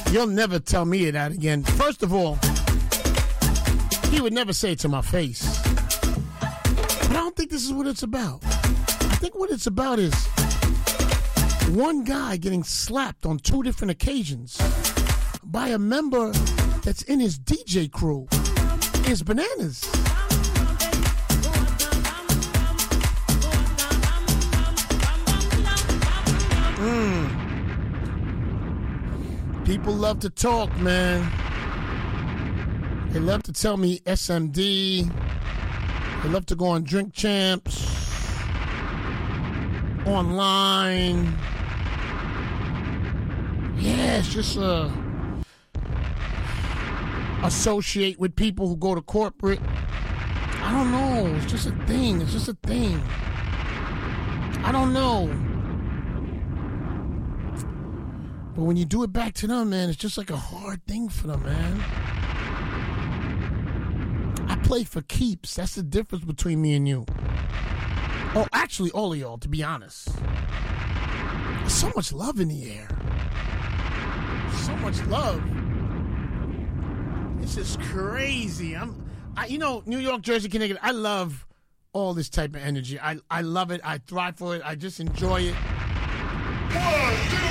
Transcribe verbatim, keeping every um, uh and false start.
You'll never tell me that again. First of all, he would never say it to my face. But I don't think this is what it's about. I think what it's about is one guy getting slapped on two different occasions by a member that's in his D J crew. It's bananas. Mm. People love to talk, man. They love to tell me S M D. They love to go on Drink Champs, online. Yeah, it's just uh, associate with people who go to corporate. I don't know. It's just a thing. It's just a thing. I don't know. But when you do it back to them, man, it's just like a hard thing for them, man. I play for keeps. That's the difference between me and you. Oh, actually, all of y'all, to be honest. There's so much love in the air. So much love. It's just crazy. I'm, I, you know, New York, Jersey, Connecticut, I love all this type of energy. I, I love it. I thrive for it. I just enjoy it. One, two.